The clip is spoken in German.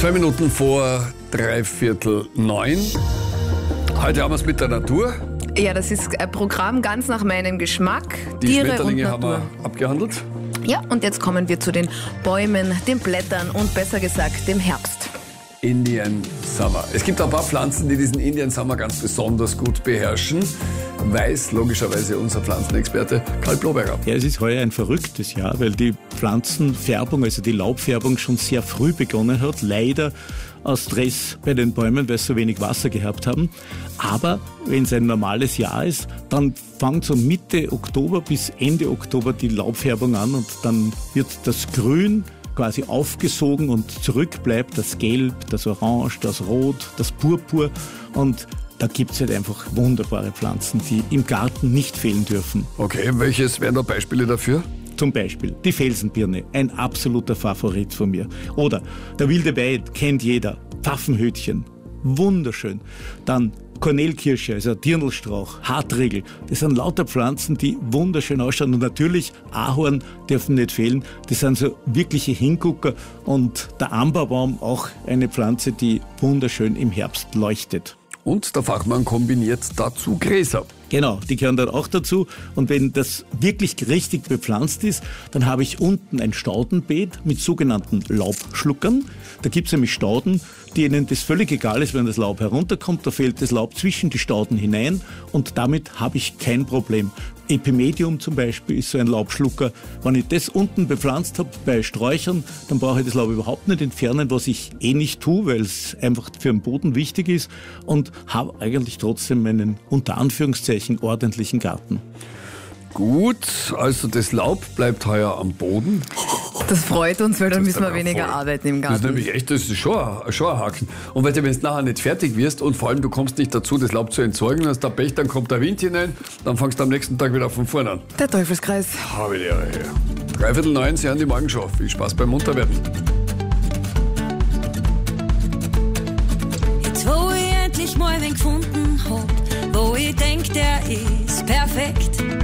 2 Minuten vor 8:45. Heute haben wir es mit der Natur. Ja, das ist ein Programm ganz nach meinem Geschmack. Die Tiere Schmetterlinge und haben Natur. wir abgehandelt. Ja, und jetzt kommen wir zu den Bäumen, den Blättern und besser gesagt dem Herbst. Indian Summer. Es gibt ein paar Pflanzen, die diesen Indian Summer ganz besonders gut beherrschen. Weiß logischerweise unser Pflanzenexperte Karl Bloberger. Ja, es ist heuer ein verrücktes Jahr, weil die Pflanzenfärbung, also die Laubfärbung schon sehr früh begonnen hat. Leider aus Stress bei den Bäumen, weil sie so wenig Wasser gehabt haben. Aber wenn es ein normales Jahr ist, dann fängt so Mitte Oktober bis Ende Oktober die Laubfärbung an und dann wird das Grün quasi aufgesogen und zurück bleibt das Gelb, das Orange, das Rot, das Purpur und da gibt es halt einfach wunderbare Pflanzen, die im Garten nicht fehlen dürfen. Okay, welches wären da Beispiele dafür? Zum Beispiel die Felsenbirne, ein absoluter Favorit von mir. Oder der wilde Weid, kennt jeder, Pfaffenhütchen, wunderschön. Dann Kornelkirsche, also Dirndlstrauch, Hartriegel, das sind lauter Pflanzen, die wunderschön ausschauen. Und natürlich Ahorn dürfen nicht fehlen, das sind so wirkliche Hingucker. Und der Amberbaum, auch eine Pflanze, die wunderschön im Herbst leuchtet. Und der Fachmann kombiniert dazu Gräser. Genau, die gehören dann auch dazu. Und wenn das wirklich richtig bepflanzt ist, dann habe ich unten ein Staudenbeet mit sogenannten Laubschluckern. Da gibt es nämlich Stauden, denen das völlig egal ist, wenn das Laub herunterkommt. Da fällt das Laub zwischen die Stauden hinein und damit habe ich kein Problem. Epimedium zum Beispiel ist so ein Laubschlucker. Wenn ich das unten bepflanzt habe bei Sträuchern, dann brauche ich das Laub überhaupt nicht entfernen, was ich nicht tue, weil es einfach für den Boden wichtig ist und habe eigentlich trotzdem meinen unter Anführungszeichen ordentlichen Garten. Gut, also das Laub bleibt heuer am Boden. Das freut uns, weil dann Das ist müssen wir aber weniger voll. arbeiten im Das ist Garten. nämlich echt, das ist schon ein Haken. Und weil du, wenn du nachher nicht fertig wirst und vor allem du kommst nicht dazu, das Laub zu entsorgen, hast du Pech, dann kommt der Wind hinein, dann fängst du am nächsten Tag wieder von vorne an. Der Teufelskreis. Habe die Ehre her. 8:45, Sie hören die Morgenschau. Viel Spaß beim Munterwerden. Jetzt wo ich endlich mal wen gefunden hab, wo ich denk, der ist perfekt.